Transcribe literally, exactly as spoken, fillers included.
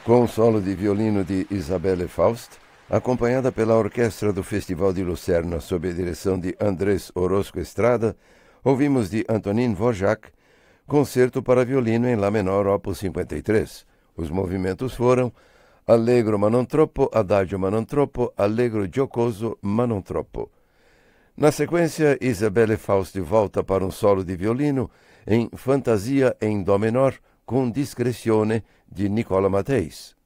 com o solo de violino de Isabelle Faust, acompanhada pela orquestra do Festival de Lucerna sob a direção de Andrés Orozco Estrada, ouvimos de Antonin Dvorak, Concerto para violino em Lá menor, opus cinquenta e três. Os movimentos foram Allegro ma non troppo, Adagio ma non troppo, Allegro giocoso ma non troppo. Na sequência, Isabelle Faust volta para um solo de violino em Fantasia em Dó menor, com Discrezione, de Nicola Matthijs.